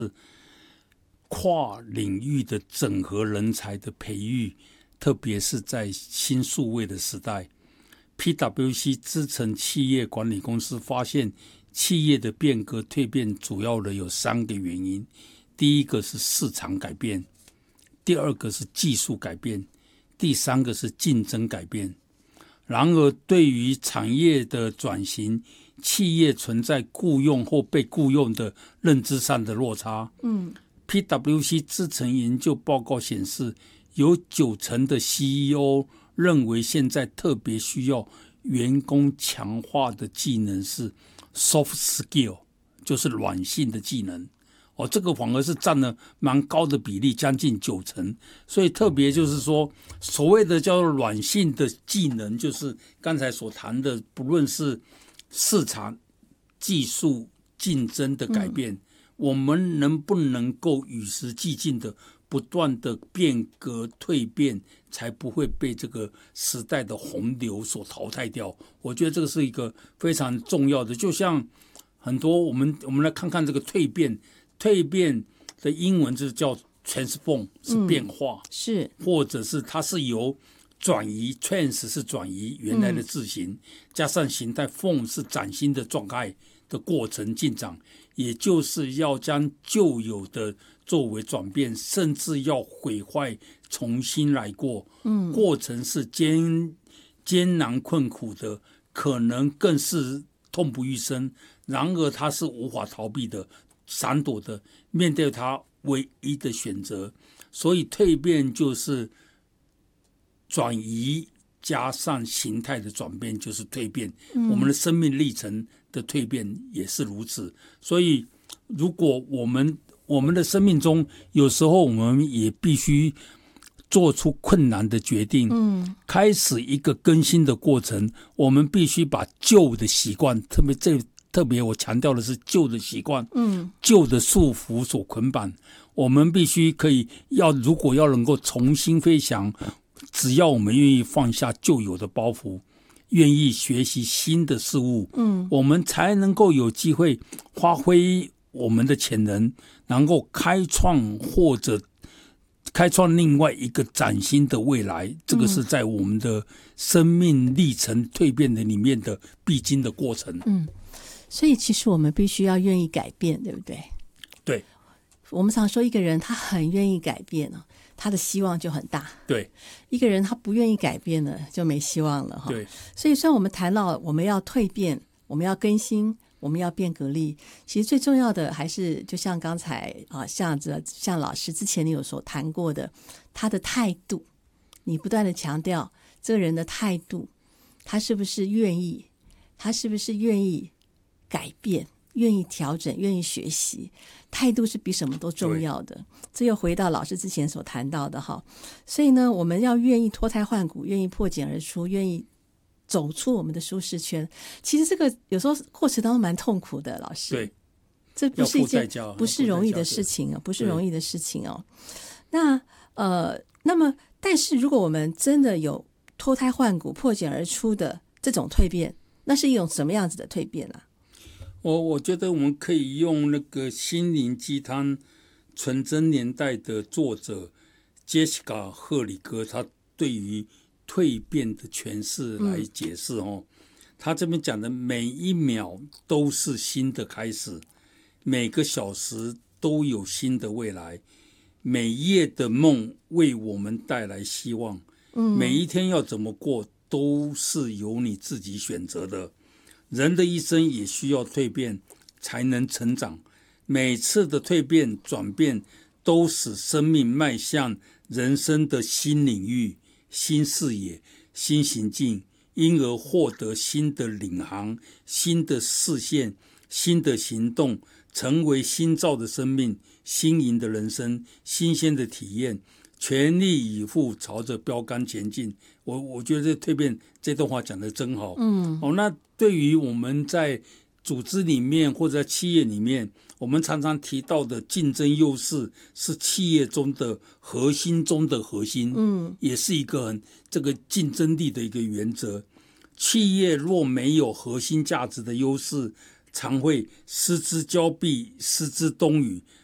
跨领域的整合人才的培育，特别是在新数位的时代。PwC 资诚企业管理公司发现，企业的变革蜕变主要的有3个原因。第一个是市场改变，第二个是技术改变，第3个是竞争改变。然而，对于产业的转型，企业存在雇用或被雇用的认知上的落差。PwC 资诚研究报告显示，有90%的 CEO 认为现在特别需要员工强化的技能是 soft skill， 就是软性的技能。这个反而是占了蛮高的比例，将近90%。所以特别就是说，所谓的叫做软性的技能，就是刚才所谈的，不论是市场、技术、竞争的改变，我们能不能够与时俱进的不断的变革蜕变，才不会被这个时代的洪流所淘汰掉。我觉得这个是一个非常重要的。就像很多我们来看看这个蜕变的英文就是叫 transform， 是变化， 是， 或者是它是由转移 trans 是转移原来的字形，加上形态 form 是崭新的状态的过程进展，也就是要将旧有的作为转变，甚至要毁坏重新来过。过程是艰难困苦的，可能更是痛不欲生，然而它是无法逃避的，闪躲的，面对它唯一的选择。所以蜕变就是转移加上形态的转变，就是蜕变。我们的生命历程的蜕变也是如此。所以如果我们的生命中，有时候我们也必须做出困难的决定，开始一个更新的过程。我们必须把旧的习惯，特别我强调的是旧的习惯，旧的束缚所捆绑，我们必须如果要能够重新飞翔，只要我们愿意放下旧有的包袱，愿意学习新的事物，我们才能够有机会发挥我们的潜能，能够开创另外一个崭新的未来。这个是在我们的生命历程蜕变的里面的必经的过程。 所以其实我们必须要愿意改变，对不对？ 对， 我们常说一个人他很愿意改变，他的希望就很大。 对， 一个人他不愿意改变了，就没希望了。 对， 所以虽然我们谈到我们要蜕变，我们要更新，我们要变革力，其实最重要的还是就像刚才像老师之前你有所谈过的，他的态度，你不断的强调这个人的态度，他是不是愿意改变，愿意调整，愿意学习，态度是比什么都重要的。这又回到老师之前所谈到的哈。所以呢，我们要愿意脱胎换骨，愿意破茧而出，愿意走出我们的舒适圈。其实这个有时候过程当中蛮痛苦的，老师。 对， 这不是一件不是容易的事情不是容易的事情哦。那么但是如果我们真的有脱胎换骨、破茧而出的这种蜕变，那是一种什么样子的蜕变啊？ 我觉得我们可以用那个心灵鸡汤纯真年代的作者杰西卡·赫里格，他对于蜕变的诠释来解释他这边讲的每一秒都是新的开始，每个小时都有新的未来，每一夜的梦为我们带来希望，每一天要怎么过都是由你自己选择的。人的一生也需要蜕变才能成长，每次的蜕变转变都使生命迈向人生的新领域、新视野、新行径，因而获得新的领航、新的视线、新的行动，成为新造的生命、新颖的人生、新鲜的体验，全力以赴朝着标杆前进。我觉得蜕变这段话讲得真好。那对于我们在组织里面或者在企业里面，我们常常提到的竞争优势是企业中的核心中的核心，也是一个这个竞争力的一个原则。企业若没有核心价值的优势，常会失之交臂，失之东隅，